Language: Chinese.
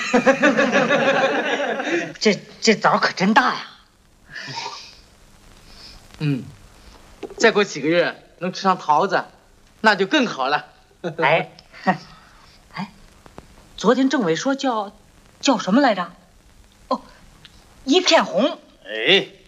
这枣可真大呀！ 再过几个月能吃上桃子，那就更好了。 哎，昨天政委说叫什么来着？哦，一片红。 哎，